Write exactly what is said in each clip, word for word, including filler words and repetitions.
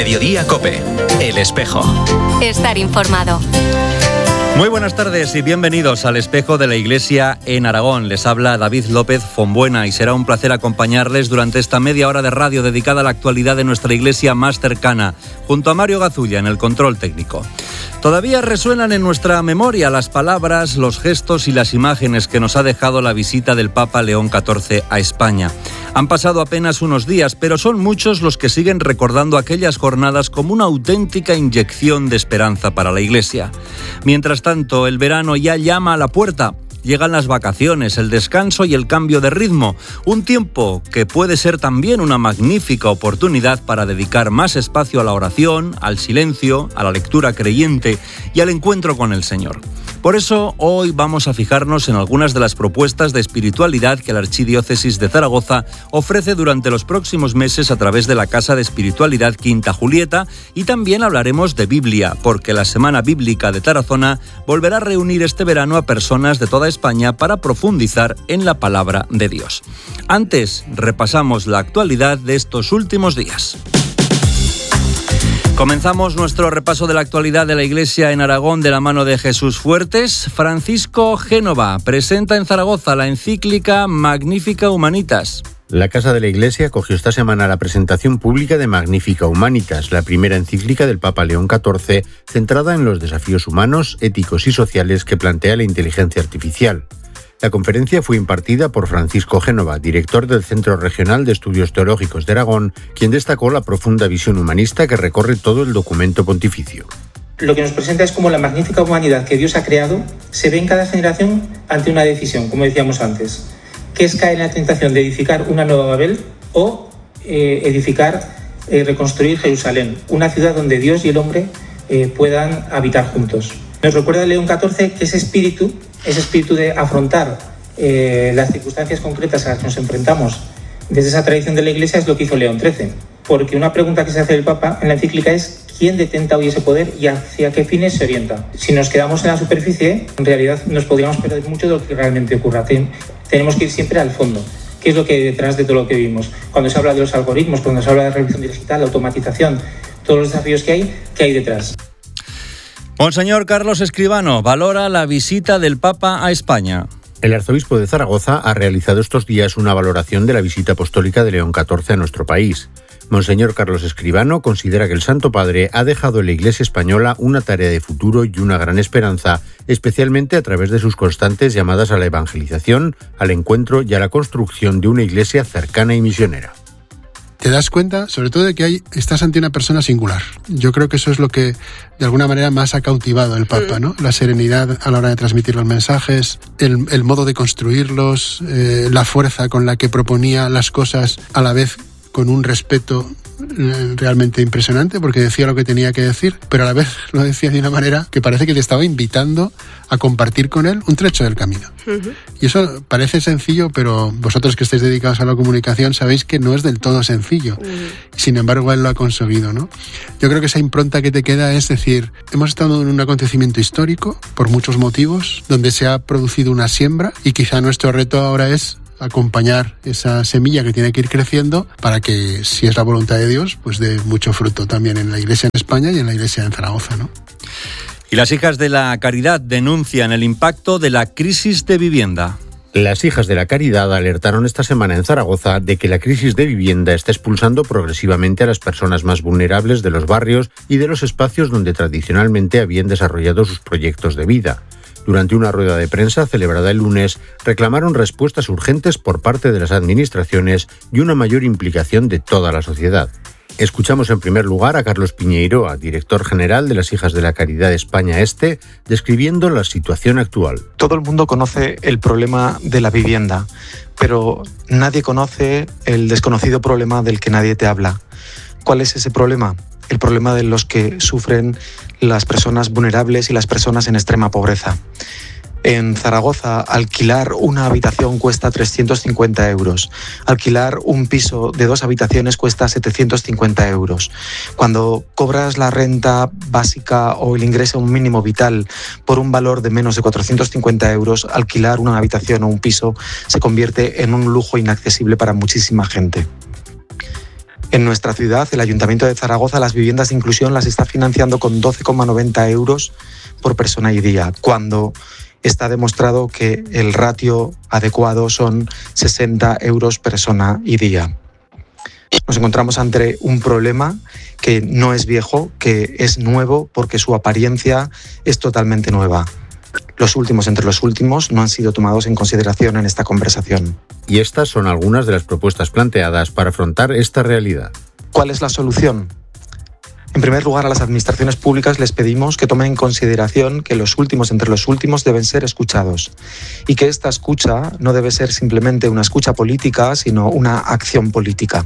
Mediodía COPE. El Espejo. Estar informado. Muy buenas tardes y bienvenidos al Espejo de la Iglesia en Aragón. Les habla David López Fonbuena y será un placer acompañarles durante esta media hora de radio dedicada a la actualidad de nuestra iglesia más cercana, junto a Mario Gazulla en el control técnico. Todavía resuenan en nuestra memoria las palabras, los gestos y las imágenes que nos ha dejado la visita del Papa León catorce a España. Han pasado apenas unos días, pero son muchos los que siguen recordando aquellas jornadas como una auténtica inyección de esperanza para la Iglesia. Mientras tanto, el verano ya llama a la puerta. Llegan las vacaciones, el descanso y el cambio de ritmo. Un tiempo que puede ser también una magnífica oportunidad para dedicar más espacio a la oración, al silencio, a la lectura creyente y al encuentro con el Señor. Por eso, hoy vamos a fijarnos en algunas de las propuestas de espiritualidad que la Archidiócesis de Zaragoza ofrece durante los próximos meses a través de la Casa de Espiritualidad Quinta Julieta, y también hablaremos de Biblia, porque la Semana Bíblica de Tarazona volverá a reunir este verano a personas de toda España para profundizar en la palabra de Dios. Antes, repasamos la actualidad de estos últimos días. Comenzamos nuestro repaso de la actualidad de la Iglesia en Aragón de la mano de Jesús Fuertes. Francisco Génova presenta en Zaragoza la encíclica Magnificat Humanitas. La Casa de la Iglesia acogió esta semana la presentación pública de Magnificat Humanitas, la primera encíclica del Papa León catorce, centrada en los desafíos humanos, éticos y sociales que plantea la inteligencia artificial. La conferencia fue impartida por Francisco Génova, director del Centro Regional de Estudios Teológicos de Aragón, quien destacó la profunda visión humanista que recorre todo el documento pontificio. Lo que nos presenta es cómo la magnífica humanidad que Dios ha creado se ve en cada generación ante una decisión, como decíamos antes, que es caer en la tentación de edificar una nueva Babel o eh, edificar, eh, reconstruir Jerusalén, una ciudad donde Dios y el hombre eh, puedan habitar juntos. Nos recuerda León catorce que ese espíritu, ese espíritu de afrontar eh, las circunstancias concretas a las que nos enfrentamos desde esa tradición de la Iglesia es lo que hizo León trece. Porque una pregunta que se hace el Papa en la encíclica es ¿quién detenta hoy ese poder y hacia qué fines se orienta? Si nos quedamos en la superficie, en realidad nos podríamos perder mucho de lo que realmente ocurra. Tenemos que ir siempre al fondo. ¿Qué es lo que hay detrás de todo lo que vivimos? Cuando se habla de los algoritmos, cuando se habla de la revolución digital, la automatización, todos los desafíos que hay, ¿qué hay detrás? Monseñor Carlos Escribano valora la visita del Papa a España. El arzobispo de Zaragoza ha realizado estos días una valoración de la visita apostólica de León catorce a nuestro país. Monseñor Carlos Escribano considera que el Santo Padre ha dejado en la Iglesia española una tarea de futuro y una gran esperanza, especialmente a través de sus constantes llamadas a la evangelización, al encuentro y a la construcción de una Iglesia cercana y misionera. Te das cuenta, sobre todo, de que hay, estás ante una persona singular. Yo creo que eso es lo que, de alguna manera, más ha cautivado el Papa, ¿no? La serenidad a la hora de transmitir los mensajes, el, el modo de construirlos, eh, la fuerza con la que proponía las cosas, a la vez con un respeto eh, realmente impresionante, porque decía lo que tenía que decir, pero a la vez lo decía de una manera que parece que te estaba invitando a compartir con él un trecho del camino. Uh-huh. Y eso parece sencillo, pero vosotros que estáis dedicados a la comunicación sabéis que no es del todo sencillo. Uh-huh. Sin embargo, él lo ha conseguido, ¿no? Yo creo que esa impronta que te queda es decir, hemos estado en un acontecimiento histórico, por muchos motivos, donde se ha producido una siembra, y quizá nuestro reto ahora es acompañar esa semilla que tiene que ir creciendo para que, si es la voluntad de Dios, pues dé mucho fruto también en la Iglesia en España y en la Iglesia en Zaragoza, ¿no? Y las Hijas de la Caridad denuncian el impacto de la crisis de vivienda. Las Hijas de la Caridad alertaron esta semana en Zaragoza de que la crisis de vivienda está expulsando progresivamente a las personas más vulnerables de los barrios y de los espacios donde tradicionalmente habían desarrollado sus proyectos de vida. Durante una rueda de prensa celebrada el lunes, reclamaron respuestas urgentes por parte de las administraciones y una mayor implicación de toda la sociedad. Escuchamos en primer lugar a Carlos Piñeiroa, director general de las Hijas de la Caridad España Este, describiendo la situación actual. Todo el mundo conoce el problema de la vivienda, pero nadie conoce el desconocido problema del que nadie te habla. ¿Cuál es ese problema? El problema de los que sufren las personas vulnerables y las personas en extrema pobreza. En Zaragoza, alquilar una habitación cuesta trescientos cincuenta euros. Alquilar un piso de dos habitaciones cuesta setecientos cincuenta euros. Cuando cobras la renta básica o el ingreso mínimo vital por un valor de menos de cuatrocientos cincuenta euros, alquilar una habitación o un piso se convierte en un lujo inaccesible para muchísima gente. En nuestra ciudad, el Ayuntamiento de Zaragoza, las viviendas de inclusión las está financiando con doce coma noventa euros por persona y día, cuando está demostrado que el ratio adecuado son sesenta euros persona y día. Nos encontramos ante un problema que no es viejo, que es nuevo porque su apariencia es totalmente nueva. Los últimos entre los últimos no han sido tomados en consideración en esta conversación. Y estas son algunas de las propuestas planteadas para afrontar esta realidad. ¿Cuál es la solución? En primer lugar, a las administraciones públicas les pedimos que tomen en consideración que los últimos entre los últimos deben ser escuchados y que esta escucha no debe ser simplemente una escucha política, sino una acción política.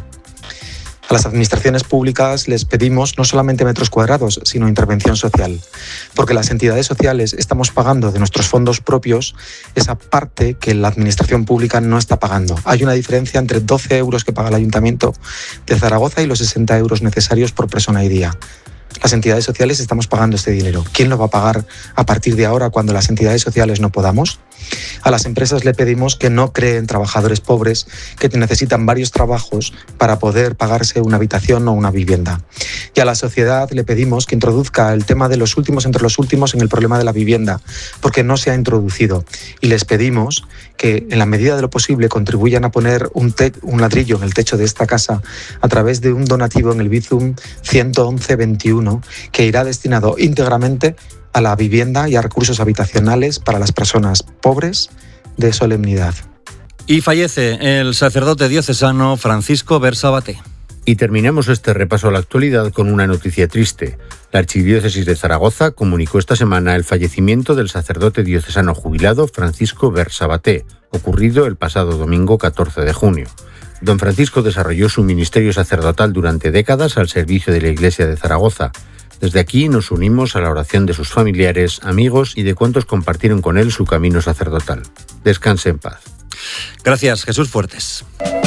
A las administraciones públicas les pedimos no solamente metros cuadrados, sino intervención social, porque las entidades sociales estamos pagando de nuestros fondos propios esa parte que la administración pública no está pagando. Hay una diferencia entre doce euros que paga el Ayuntamiento de Zaragoza y los sesenta euros necesarios por persona y día. Las entidades sociales estamos pagando este dinero. ¿Quién lo va a pagar a partir de ahora cuando las entidades sociales no podamos? A las empresas le pedimos que no creen trabajadores pobres que necesitan varios trabajos para poder pagarse una habitación o una vivienda. Y a la sociedad le pedimos que introduzca el tema de los últimos entre los últimos en el problema de la vivienda, porque no se ha introducido. Y les pedimos que en la medida de lo posible contribuyan a poner un, te- un ladrillo en el techo de esta casa a través de un donativo en el Bizum ciento once veintiuno que irá destinado íntegramente a la vivienda y a recursos habitacionales para las personas pobres de solemnidad. Y fallece el sacerdote diocesano Francisco Ver-Sabaté. Y terminamos este repaso a la actualidad con una noticia triste. La Archidiócesis de Zaragoza comunicó esta semana el fallecimiento del sacerdote diocesano jubilado Francisco Ver-Sabaté, ocurrido el pasado domingo catorce de junio. Don Francisco desarrolló su ministerio sacerdotal durante décadas al servicio de la Iglesia de Zaragoza. Desde aquí nos unimos a la oración de sus familiares, amigos y de cuantos compartieron con él su camino sacerdotal. Descanse en paz. Gracias, Jesús Fuertes.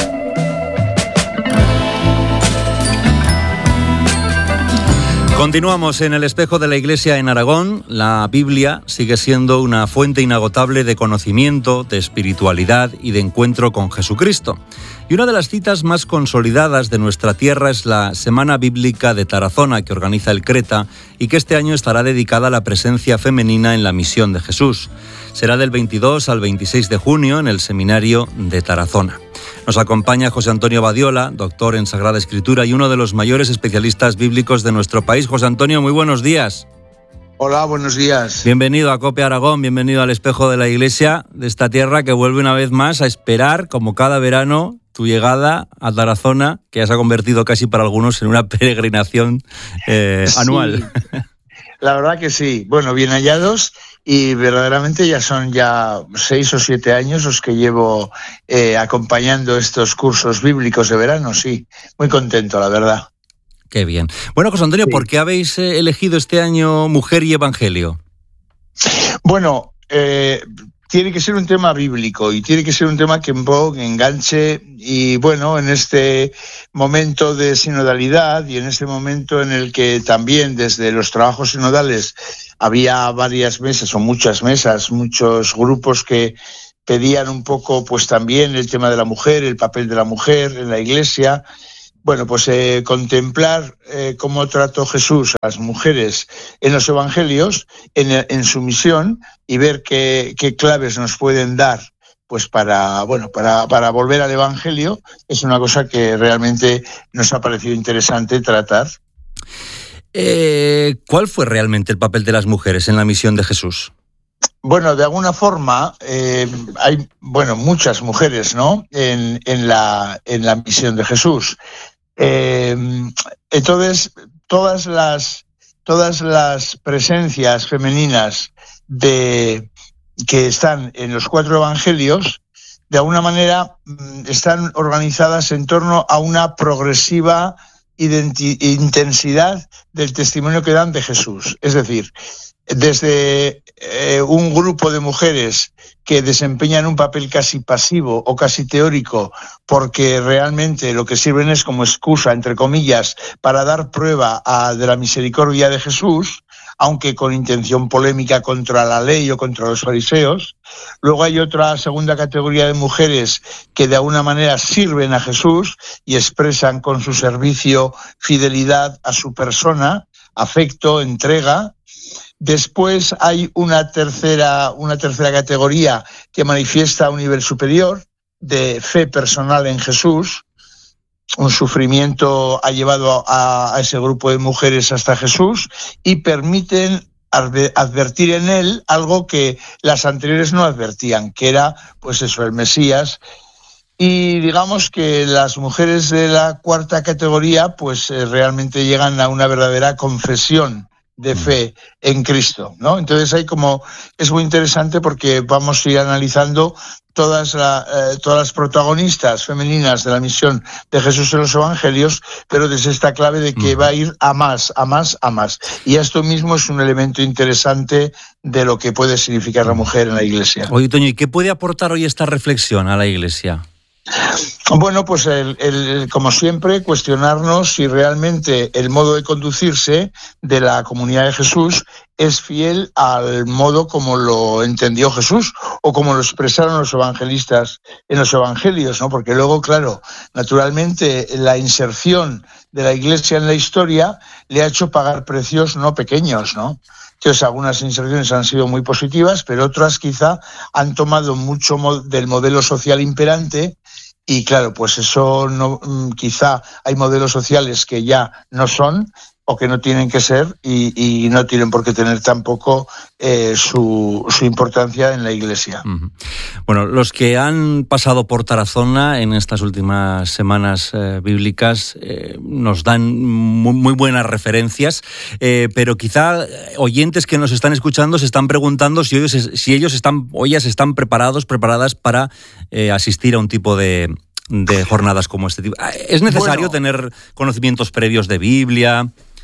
Continuamos en el espejo de la Iglesia en Aragón. La Biblia sigue siendo una fuente inagotable de conocimiento, de espiritualidad y de encuentro con Jesucristo. Y una de las citas más consolidadas de nuestra tierra es la Semana Bíblica de Tarazona, que organiza el Creta y que este año estará dedicada a la presencia femenina en la misión de Jesús. Será del veintidós al veintiséis de junio en el Seminario de Tarazona. Nos acompaña José Antonio Badiola, doctor en Sagrada Escritura y uno de los mayores especialistas bíblicos de nuestro país. José Antonio, muy buenos días. Hola, buenos días. Bienvenido a COPE Aragón, bienvenido al espejo de la Iglesia de esta tierra que vuelve una vez más a esperar, como cada verano, tu llegada a Tarazona, que ya se ha convertido casi para algunos en una peregrinación eh, sí, anual. La verdad que sí. Bueno, bien hallados. Y verdaderamente ya son ya seis o siete años los que llevo eh, acompañando estos cursos bíblicos de verano, sí. Muy contento, la verdad. Qué bien. Bueno, José Antonio, sí. ¿Por qué habéis elegido este año Mujer y Evangelio? Bueno, eh, tiene que ser un tema bíblico y tiene que ser un tema que enganche y bueno, en este momento de sinodalidad y en este momento en el que también desde los trabajos sinodales había varias mesas o muchas mesas, muchos grupos que pedían un poco pues también el tema de la mujer, el papel de la mujer en la Iglesia. Bueno, pues eh, contemplar eh, cómo trató Jesús a las mujeres en los evangelios, en, en su misión, y ver qué, qué claves nos pueden dar pues para, bueno, para, para volver al evangelio, es una cosa que realmente nos ha parecido interesante tratar. Eh, ¿Cuál fue realmente el papel de las mujeres en la misión de Jesús? Bueno, de alguna forma eh, hay, bueno, muchas mujeres, ¿no? En, en la, en la misión de Jesús. Eh, entonces, todas las, todas las presencias femeninas de, que están en los cuatro evangelios, de alguna manera están organizadas en torno a una progresiva identi- intensidad del testimonio que dan de Jesús. Es decir, desde eh, un grupo de mujeres que desempeñan un papel casi pasivo o casi teórico, porque realmente lo que sirven es como excusa, entre comillas, para dar prueba a, de la misericordia de Jesús, aunque con intención polémica contra la ley o contra los fariseos. Luego hay otra segunda categoría de mujeres que de alguna manera sirven a Jesús y expresan con su servicio fidelidad a su persona, afecto, entrega. Después hay una tercera, una tercera categoría que manifiesta un nivel superior de fe personal en Jesús. Un sufrimiento ha llevado a, a ese grupo de mujeres hasta Jesús y permiten advertir en él algo que las anteriores no advertían, que era, pues eso, el Mesías. Y digamos que las mujeres de la cuarta categoría, pues eh, realmente llegan a una verdadera confesión de fe en Cristo, ¿no? Entonces hay como, es muy interesante porque vamos a ir analizando todas, la, eh, todas las protagonistas femeninas de la misión de Jesús en los Evangelios, pero desde esta clave de que va a ir a más, a más, a más. Y esto mismo es un elemento interesante de lo que puede significar la mujer en la Iglesia. Oye, Toño, ¿y qué puede aportar hoy esta reflexión a la Iglesia? Bueno, pues el, el, como siempre, cuestionarnos si realmente el modo de conducirse de la comunidad de Jesús es fiel al modo como lo entendió Jesús o como lo expresaron los evangelistas en los evangelios, ¿no? Porque luego, claro, naturalmente la inserción de la Iglesia en la historia le ha hecho pagar precios no pequeños, ¿no? Entonces, algunas inserciones han sido muy positivas, pero otras quizá han tomado mucho mo- del modelo social imperante. Y claro, pues eso no, quizá hay modelos sociales que ya no son o que no tienen que ser y, y no tienen por qué tener tampoco eh, su, su importancia en la Iglesia. Uh-huh. Bueno, los que han pasado por Tarazona en estas últimas semanas eh, bíblicas eh, nos dan muy, muy buenas referencias, eh, pero quizá oyentes que nos están escuchando se están preguntando si ellos, si ellos están, o ellas están preparados, preparadas para eh, asistir a un tipo de, de jornadas como este tipo. ¿Es necesario bueno, tener conocimientos previos de Biblia?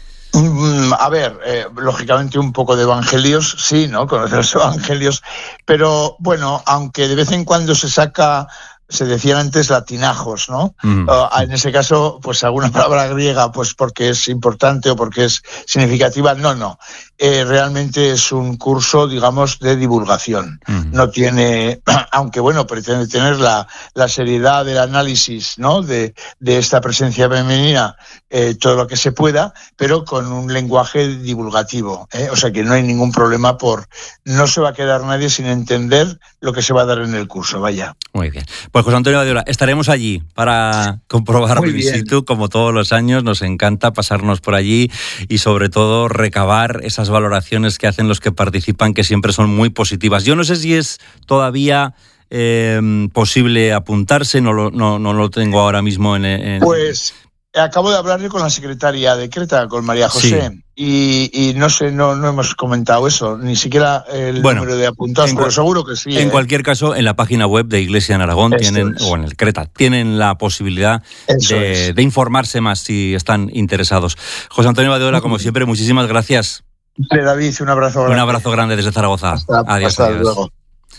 A ver, eh, lógicamente un poco de evangelios, sí, ¿no? Conocer los evangelios, pero bueno, aunque de vez en cuando se saca, se decían antes latinajos, ¿no? Mm. Uh, en ese caso, pues alguna palabra griega, pues porque es importante o porque es significativa, no, no. Eh, realmente es un curso, digamos, de divulgación. Mm. No tiene, aunque bueno, pretende tener la, la seriedad del análisis, ¿no? De, de esta presencia femenina, eh, todo lo que se pueda, pero con un lenguaje divulgativo, ¿eh? O sea que no hay ningún problema por, no se va a quedar nadie sin entender lo que se va a dar en el curso, vaya. Muy bien. Pues José Antonio Badiola, estaremos allí para comprobar el visit, como todos los años. Nos encanta pasarnos por allí y sobre todo recabar esas valoraciones que hacen los que participan, que siempre son muy positivas. Yo no sé si es todavía eh, posible apuntarse, no lo, no, no lo tengo ahora mismo en... en... Pues acabo de hablarle con la secretaria de Creta, con María José, sí. y, y no sé, no, no hemos comentado eso, ni siquiera el bueno, número de apuntados, pero cual, seguro que sí. En ¿eh? cualquier caso, en la página web de Iglesia en Aragón Esto tienen, es. o en el Creta, tienen la posibilidad de, de informarse más si están interesados. José Antonio Badiola, como siempre, muchísimas gracias. David, un abrazo grande. Un abrazo grande desde Zaragoza. Hasta, adiós, hasta adiós. luego.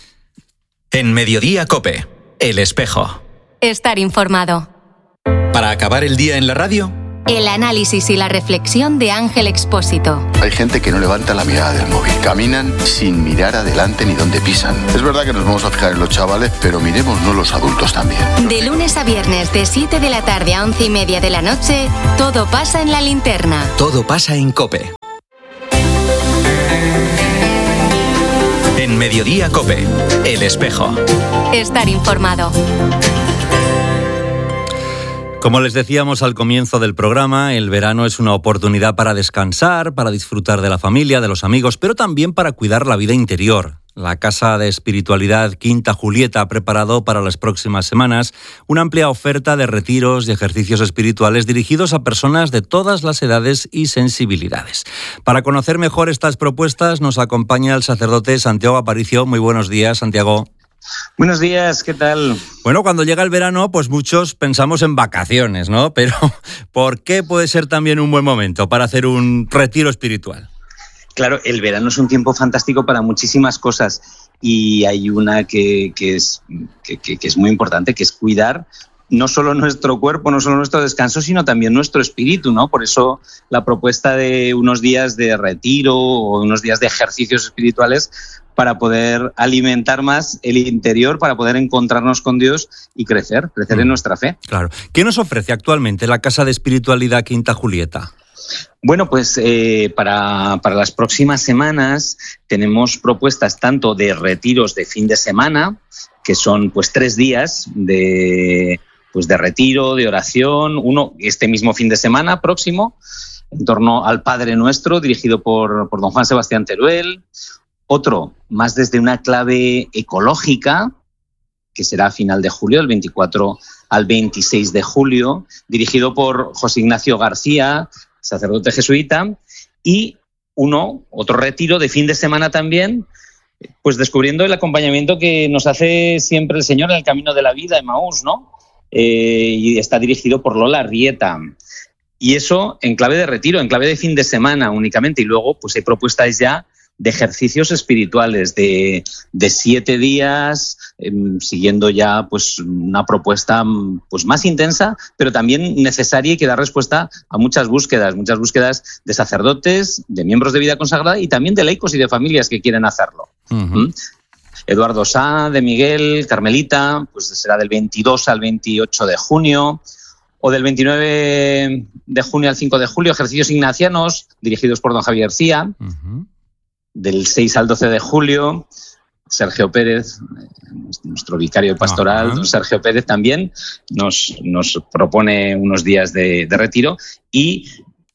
En Mediodía COPE, El Espejo. Estar informado. Para acabar el día en la radio, el análisis y la reflexión de Ángel Expósito. Hay gente que no levanta la mirada del móvil. Caminan sin mirar adelante ni dónde pisan. Es verdad que nos vamos a fijar en los chavales, pero miremosnos los adultos también. De lunes a viernes, de siete de la tarde a once y media de la noche, todo pasa en la linterna. Todo pasa en COPE. En Mediodía COPE, El Espejo. Estar informado. Como les decíamos al comienzo del programa, el verano es una oportunidad para descansar, para disfrutar de la familia, de los amigos, pero también para cuidar la vida interior. La Casa de Espiritualidad Quinta Julieta ha preparado para las próximas semanas una amplia oferta de retiros y ejercicios espirituales dirigidos a personas de todas las edades y sensibilidades. Para conocer mejor estas propuestas nos acompaña el sacerdote Santiago Aparicio. Muy buenos días, Santiago. Buenos días, ¿qué tal? Bueno, cuando llega el verano, pues muchos pensamos en vacaciones, ¿no? Pero ¿por qué puede ser también un buen momento para hacer un retiro espiritual? Claro, el verano es un tiempo fantástico para muchísimas cosas y hay una que, que, es, que, que, que es muy importante, que es cuidar no solo nuestro cuerpo, no solo nuestro descanso, sino también nuestro espíritu, ¿no? Por eso la propuesta de unos días de retiro o unos días de ejercicios espirituales para poder alimentar más el interior, para poder encontrarnos con Dios y crecer, crecer mm. en nuestra fe. Claro. ¿Qué nos ofrece actualmente la Casa de Espiritualidad Quinta Julieta? Bueno, pues eh, para, para las próximas semanas tenemos propuestas tanto de retiros de fin de semana, que son pues tres días de, pues, de retiro, de oración, uno este mismo fin de semana próximo, en torno al Padre Nuestro, dirigido por, por don Juan Sebastián Teruel, otro más desde una clave ecológica, que será a final de julio, del veinticuatro al veintiséis de julio, dirigido por José Ignacio García, sacerdote jesuita, y uno, otro retiro de fin de semana también, pues descubriendo el acompañamiento que nos hace siempre el Señor en el camino de la vida, Emaús, ¿no? Eh, y está dirigido por Lola Rieta. Y eso en clave de retiro, en clave de fin de semana únicamente, y luego pues hay propuestas ya de ejercicios espirituales de, de siete días, eh, siguiendo ya pues una propuesta pues más intensa, pero también necesaria y que da respuesta a muchas búsquedas, muchas búsquedas de sacerdotes, de miembros de vida consagrada y también de laicos y de familias que quieren hacerlo. Uh-huh. ¿Mm? Eduardo Sá, de Miguel, Carmelita, pues será del veintidós al veintiocho de junio, o del veintinueve de junio al cinco de julio, ejercicios ignacianos, dirigidos por don Javier García. Uh-huh. Del seis al doce de julio, Sergio Pérez, nuestro vicario pastoral, uh-huh. Sergio Pérez también nos, nos propone unos días de, de retiro y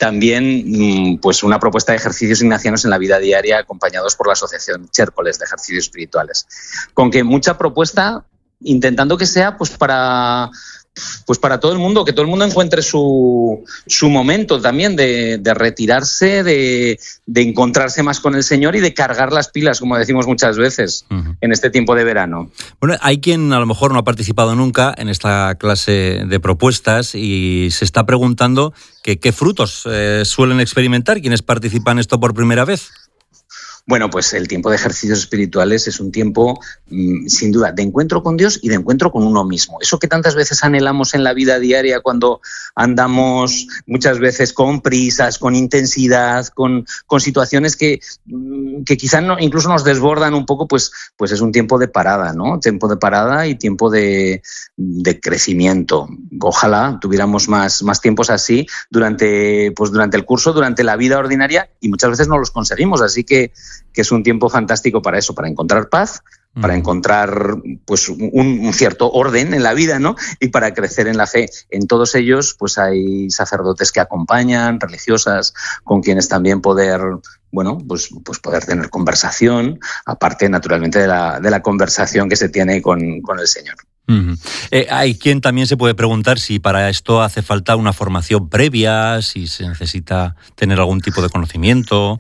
también pues una propuesta de ejercicios ignacianos en la vida diaria acompañados por la Asociación Chércoles de Ejercicios Espirituales. Con que mucha propuesta intentando que sea pues para... Pues para todo el mundo, que todo el mundo encuentre su, su momento también de, de retirarse, de, de encontrarse más con el Señor y de cargar las pilas, como decimos muchas veces, uh-huh. en este tiempo de verano. Bueno, hay quien a lo mejor no ha participado nunca en esta clase de propuestas y se está preguntando que, qué frutos eh, suelen experimentar quienes participan en esto por primera vez. Bueno, pues el tiempo de ejercicios espirituales es un tiempo, mmm, sin duda, de encuentro con Dios y de encuentro con uno mismo. Eso que tantas veces anhelamos en la vida diaria cuando andamos muchas veces con prisas, con intensidad, con, con situaciones que, mmm, que quizás no, incluso nos desbordan un poco, pues, pues es un tiempo de parada, ¿no? Tiempo de parada y tiempo de, de crecimiento. Ojalá tuviéramos más, más tiempos así durante, pues durante el curso, durante la vida ordinaria y muchas veces no los conseguimos, así que que es un tiempo fantástico para eso, para encontrar paz, para encontrar pues un, un cierto orden en la vida, ¿no? Y para crecer en la fe. En todos ellos pues hay sacerdotes que acompañan, religiosas, con quienes también poder, bueno, pues, pues poder tener conversación, aparte naturalmente de la, de la conversación que se tiene con, con el Señor. Uh-huh. Eh, hay quien también se puede preguntar si para esto hace falta una formación previa, si se necesita tener algún tipo de conocimiento.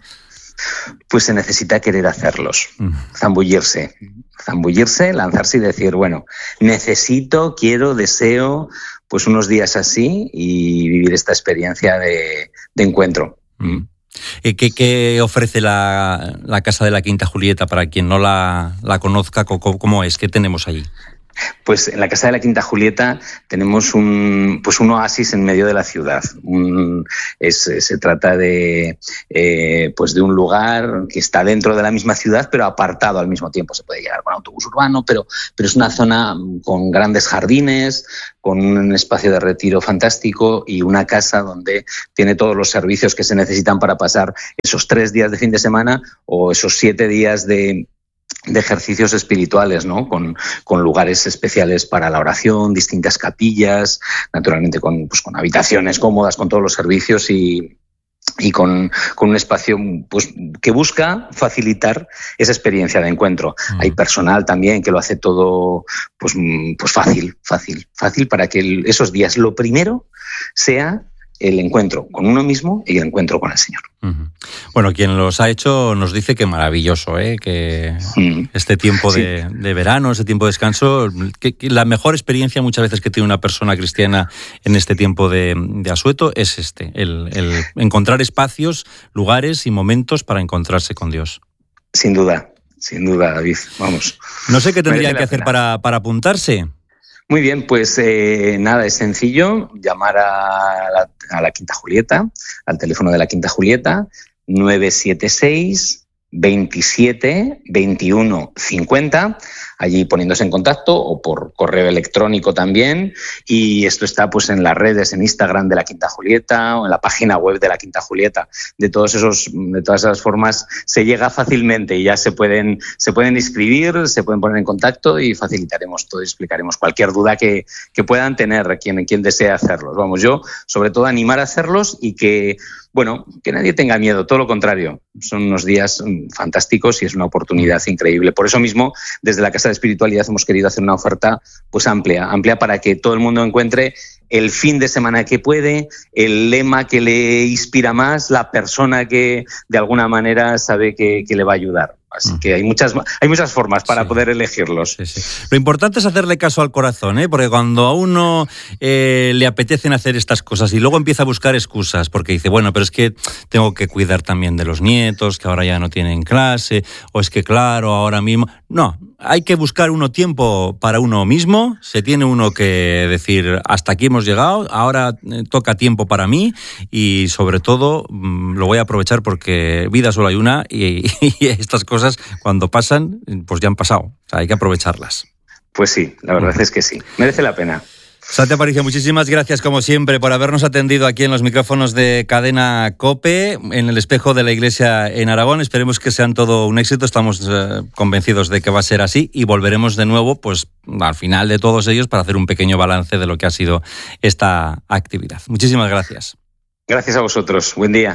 Pues se necesita querer hacerlos, zambullirse, zambullirse, lanzarse y decir, bueno, necesito, quiero, deseo, pues unos días así y vivir esta experiencia de, de encuentro. Mm. ¿Qué, qué ofrece la, la Casa de la Quinta Julieta para quien no la, la conozca? ¿Cómo es? ¿Qué tenemos allí? Pues en la Casa de la Quinta Julieta tenemos un, pues un oasis en medio de la ciudad. Un, es, se trata de, eh, pues de un lugar que está dentro de la misma ciudad, pero apartado al mismo tiempo. Se puede llegar con autobús urbano, pero, pero es una zona con grandes jardines, con un espacio de retiro fantástico y una casa donde tiene todos los servicios que se necesitan para pasar esos tres días de fin de semana o esos siete días de de ejercicios espirituales, ¿no? Con, con lugares especiales para la oración, distintas capillas, naturalmente con, pues, con habitaciones cómodas, con todos los servicios y, y con, con un espacio pues, que busca facilitar esa experiencia de encuentro. Mm. Hay personal también que lo hace todo pues, pues fácil, fácil, fácil para que el, esos días lo primero sea el encuentro con uno mismo y el encuentro con el Señor. Uh-huh. Bueno, quien los ha hecho nos dice que maravilloso, ¿eh? Que uh-huh. este tiempo de, sí. de verano, este tiempo de descanso, que, que la mejor experiencia muchas veces que tiene una persona cristiana en este tiempo de, de asueto es este, el, el encontrar espacios, lugares y momentos para encontrarse con Dios. Sin duda, sin duda, David, vamos. No sé qué tendrían que hacer para, para apuntarse. Muy bien, pues eh, nada, es sencillo, llamar a la, a la Quinta Julieta, al teléfono de la Quinta Julieta, nueve siete seis, veintisiete, veintiuno, cincuenta, allí poniéndose en contacto, o por correo electrónico también, y esto está pues en las redes, en Instagram de la Quinta Julieta o en la página web de la Quinta Julieta. De todos esos, de todas esas formas se llega fácilmente y ya se pueden, se pueden inscribir, se pueden poner en contacto y facilitaremos todo y explicaremos cualquier duda que, que puedan tener quien, quien desee hacerlos. Vamos, yo sobre todo animar a hacerlos y que Bueno, que nadie tenga miedo, todo lo contrario. Son unos días fantásticos y es una oportunidad increíble. Por eso mismo, desde la Casa de Espiritualidad hemos querido hacer una oferta pues amplia, amplia para que todo el mundo encuentre el fin de semana que puede, el lema que le inspira más, la persona que de alguna manera sabe que, que le va a ayudar. Así que hay muchas, hay muchas formas para sí. poder elegirlos. Sí, sí. Lo importante es hacerle caso al corazón, ¿eh? Porque cuando a uno eh, le apetecen hacer estas cosas y luego empieza a buscar excusas, porque dice, bueno, pero es que tengo que cuidar también de los nietos, que ahora ya no tienen clase, o es que claro, ahora mismo... No, hay que buscar uno tiempo para uno mismo, se tiene uno que decir, hasta aquí hemos llegado, ahora toca tiempo para mí y sobre todo lo voy a aprovechar porque vida solo hay una y, y estas cosas cuando pasan, pues ya han pasado, o sea, hay que aprovecharlas. Pues sí, la verdad es que sí, merece la pena. Santi Aparicio, muchísimas gracias como siempre por habernos atendido aquí en los micrófonos de Cadena COPE, en el espejo de la Iglesia en Aragón. Esperemos que sean todo un éxito, estamos eh, convencidos de que va a ser así y volveremos de nuevo pues al final de todos ellos para hacer un pequeño balance de lo que ha sido esta actividad. Muchísimas gracias. Gracias a vosotros, buen día.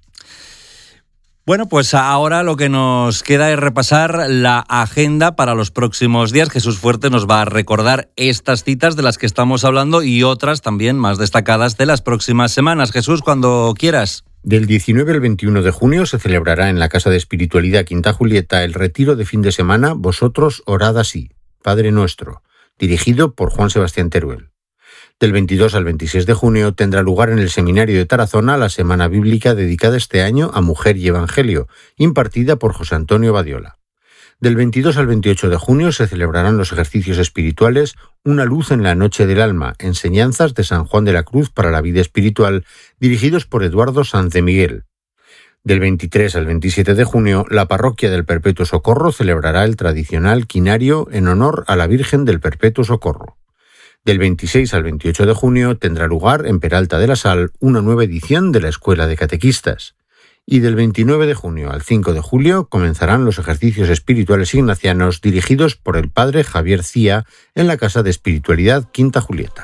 Bueno, pues ahora lo que nos queda es repasar la agenda para los próximos días. Jesús Fuerte nos va a recordar estas citas de las que estamos hablando y otras también más destacadas de las próximas semanas. Jesús, cuando quieras. Del diecinueve al veintiuno de junio se celebrará en la Casa de Espiritualidad Quinta Julieta el retiro de fin de semana Vosotros orad así, Padre Nuestro, dirigido por Juan Sebastián Teruel. Del veintidós al veintiséis de junio tendrá lugar en el Seminario de Tarazona la Semana Bíblica dedicada este año a Mujer y Evangelio, impartida por José Antonio Badiola. Del veintidós al veintiocho de junio se celebrarán los ejercicios espirituales Una luz en la noche del alma, enseñanzas de San Juan de la Cruz para la vida espiritual, dirigidos por Eduardo Sanz de Miguel. Del veintitrés al veintisiete de junio, la Parroquia del Perpetuo Socorro celebrará el tradicional quinario en honor a la Virgen del Perpetuo Socorro. Del veintiséis al veintiocho de junio tendrá lugar en Peralta de la Sal una nueva edición de la Escuela de Catequistas. Y del veintinueve de junio al cinco de julio comenzarán los ejercicios espirituales ignacianos dirigidos por el padre Javier Cía en la Casa de Espiritualidad Quinta Julieta.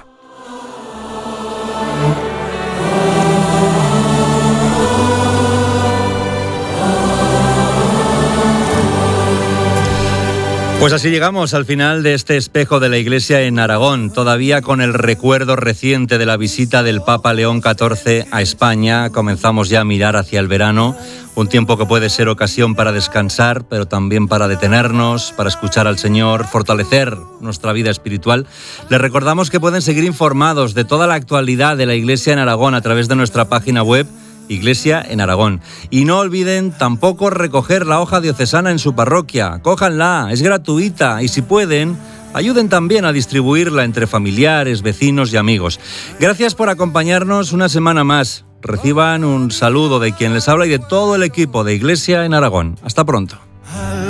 Pues así llegamos al final de este espejo de la Iglesia en Aragón, todavía con el recuerdo reciente de la visita del Papa León catorce a España. Comenzamos ya a mirar hacia el verano, un tiempo que puede ser ocasión para descansar, pero también para detenernos, para escuchar al Señor, fortalecer nuestra vida espiritual. Les recordamos que pueden seguir informados de toda la actualidad de la Iglesia en Aragón a través de nuestra página web Iglesia en Aragón. Y no olviden tampoco recoger la hoja diocesana en su parroquia. Cójanla, es gratuita y si pueden, ayuden también a distribuirla entre familiares, vecinos y amigos. Gracias por acompañarnos una semana más. Reciban un saludo de quien les habla y de todo el equipo de Iglesia en Aragón. Hasta pronto.